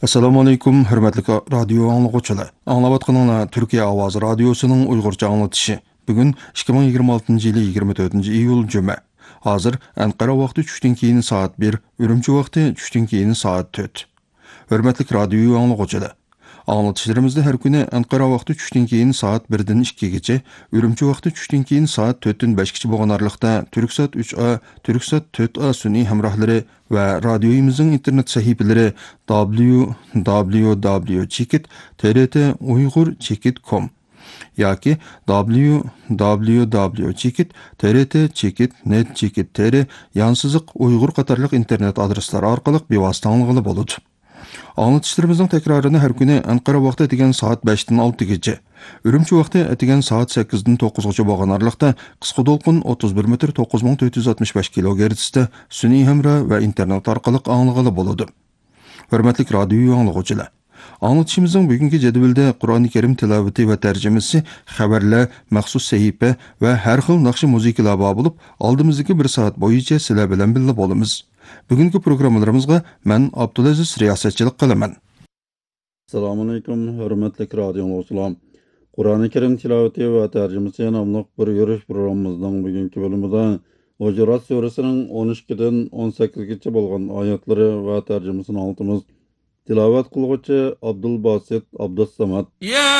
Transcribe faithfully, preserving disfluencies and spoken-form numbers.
Assalamu alaykum, hörmətli radio anlıqçılar. Anlavatqanlar Türkiye Avaz Radiosu'nun Uygurca anlatışı. Bugün iki bin yigirma altıncı yılı yigirma dördüncü iyul Cuma. Hazır Ankara vaqti tushdan keyin soat bir, Ürümçi vaqti tushdan keyin soat dört. Hörmətli radio anlıqçılar. Anlatışlarımızda her günü Ankara vaqti tushdan keyin soat birdan ikkigacha, Ürümçi vaqti tushdan keyin soat dörtdan beshgacha bo'lgan araliqda Turksat uch A, Turksat to'rt A sun'iy hamrohlari va radioyimizning internet sahifalari w w w chekit t r t uyg'ur chekit dot com yoki w w w chekit t r t chekit net chekit tr yansiziq uyg'ur qatorliq internet adreslari orqali bevosita anglag'ili bo'ladi. Anlatışlarımızın tekrarını her günü Ankara vaqti etigen saat beshdan oltigacha, Ürümçi vaqti etigen saat sakkizdan to'qqizgacha bo'lgan araliqda qisqa to'lqin o'ttiz bir metr to'qqiz ming to'rt yuz oltmish besh kilogertzda sun'iy hamra va internet orqali anglag'ili bo'ladi. Hörmətli radio anlıqçılar. Anlatışımızın bugünkü cədvəldə Qur'an-ı Kerim tilavəti və tərcümesi, xəbərlər, məxsus səhifə və hər xil naqşı muzikalar olub, aldığımızdakı bir saat boyunca sizlər bilan birlə bolamiz. Bugünkü proqramlarımızga mən Abdulaziz riyasətçilik qilaman. Assalamu alaykum, hörmətli radio anlıqçılar. Qur'an-ı Kerim tilavəti və tərcümesi namlıq bir yürüş programımızdan bugünkü bölümüdə Hucurat surəsinin on ikkidən on səkkizgacha bo'lgan oyatlari va tarjimasini oltimiz. Tilovat qilguvchi Abdul Basit Abdussamad.